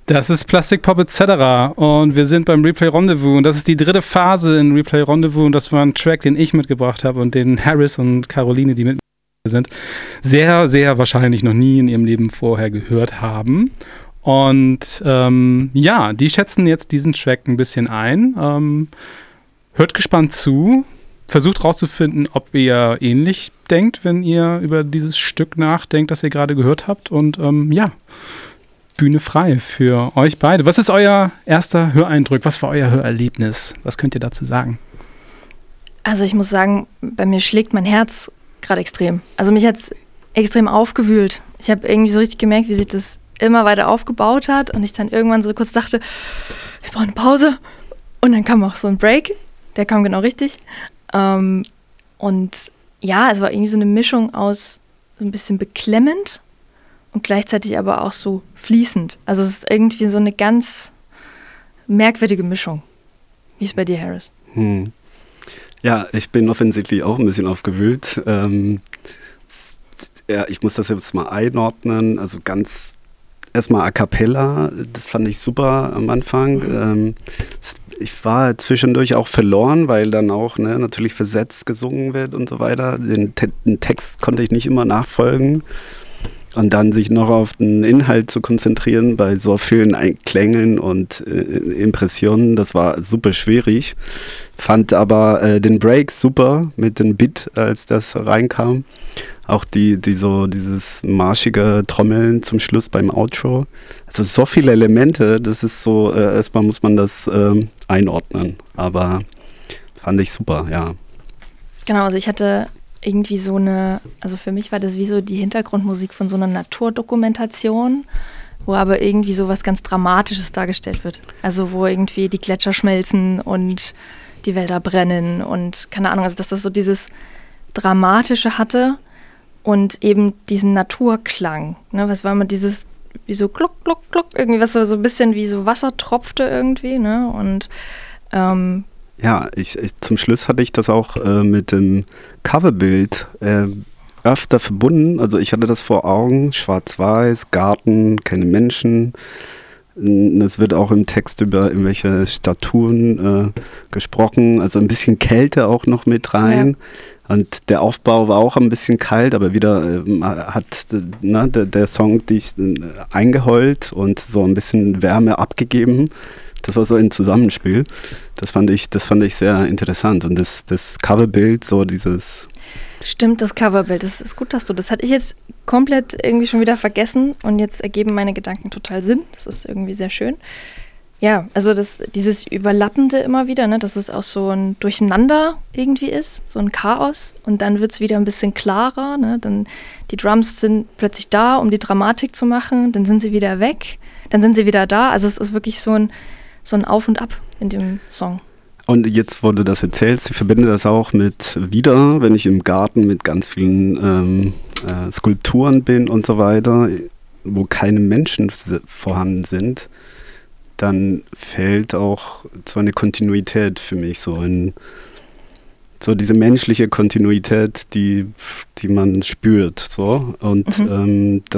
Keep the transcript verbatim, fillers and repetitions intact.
Das ist Plastic Pop et cetera und wir sind beim Replay Rendezvous und das ist die dritte Phase in Replay Rendezvous und das war ein Track, den ich mitgebracht habe und den Harris und Caroline, die mit mir sind, sehr, sehr wahrscheinlich noch nie in ihrem Leben vorher gehört haben. Und ähm, ja, die schätzen jetzt diesen Track ein bisschen ein. Ähm, hört gespannt zu, versucht rauszufinden, ob ihr ähnlich denkt, wenn ihr über dieses Stück nachdenkt, das ihr gerade gehört habt und ähm, ja, Bühne frei für euch beide. Was ist euer erster Höreindruck? Was war euer Hörerlebnis? Was könnt ihr dazu sagen? Also ich muss sagen, bei mir schlägt mein Herz gerade extrem. Also mich hat es extrem aufgewühlt. Ich habe irgendwie so richtig gemerkt, wie sich das immer weiter aufgebaut hat und ich dann irgendwann so kurz dachte, wir brauchen eine Pause. Und dann kam auch so ein Break. Der kam genau richtig. Ähm, und ja, es war irgendwie so eine Mischung aus so ein bisschen beklemmend und gleichzeitig aber auch so fließend. Also es ist irgendwie so eine ganz merkwürdige Mischung. Wie ist es bei dir, Harris? Hm. Ja, ich bin offensichtlich auch ein bisschen aufgewühlt. Ähm, ja, ich muss das jetzt mal einordnen. Also ganz erstmal a cappella, das fand ich super am Anfang. Mhm. Ähm, ich war zwischendurch auch verloren, weil dann auch ne, natürlich versetzt gesungen wird und so weiter. Den, Te- den Text konnte ich nicht immer nachfolgen. Und dann sich noch auf den Inhalt zu konzentrieren bei so vielen Klängen und äh, Impressionen, das war super schwierig. Fand aber äh, den Break super mit dem Beat, als das reinkam. Auch die, die so dieses marschige Trommeln zum Schluss beim Outro. Also so viele Elemente, das ist so, äh, erstmal muss man das ähm, einordnen. Aber fand ich super, ja. Genau, also ich hatte irgendwie so eine, also für mich war das wie so die Hintergrundmusik von so einer Naturdokumentation, wo aber irgendwie so was ganz Dramatisches dargestellt wird. Also wo irgendwie die Gletscher schmelzen und die Wälder brennen und keine Ahnung, also dass das so dieses Dramatische hatte und eben diesen Naturklang. Ne? Was war immer dieses, wie so kluck, kluck, kluck, irgendwie was so, so ein bisschen wie so Wasser tropfte irgendwie, ne? Und ähm, Ja, ich, ich, zum Schluss hatte ich das auch äh, mit dem Coverbild äh, öfter verbunden. Also ich hatte das vor Augen, schwarz-weiß, Garten, keine Menschen. Es wird auch im Text über irgendwelche Statuen äh, gesprochen, also ein bisschen Kälte auch noch mit rein. Ja. Und der Aufbau war auch ein bisschen kalt, aber wieder äh, hat ne, der, der Song dich äh, eingeheult und so ein bisschen Wärme abgegeben. Das war so ein Zusammenspiel. Das fand ich, das fand ich sehr interessant. Und das, das Coverbild, so dieses... Stimmt, das Coverbild, das ist gut, dass du das hatte ich jetzt komplett irgendwie schon wieder vergessen und jetzt ergeben meine Gedanken total Sinn. Das ist irgendwie sehr schön. Ja, also das, dieses Überlappende immer wieder, ne, dass es auch so ein Durcheinander irgendwie ist, so ein Chaos und dann wird es wieder ein bisschen klarer. Ne, dann die Drums sind plötzlich da, um die Dramatik zu machen, dann sind sie wieder weg, dann sind sie wieder da. Also es ist wirklich so ein so ein Auf und Ab in dem Song. Und jetzt, wo du das erzählst, ich verbinde das auch mit wieder, wenn ich im Garten mit ganz vielen ähm, äh, Skulpturen bin und so weiter, wo keine Menschen vorhanden sind, dann fehlt auch so eine Kontinuität für mich, so ein so diese menschliche Kontinuität, die, die man spürt, so und mhm. ähm,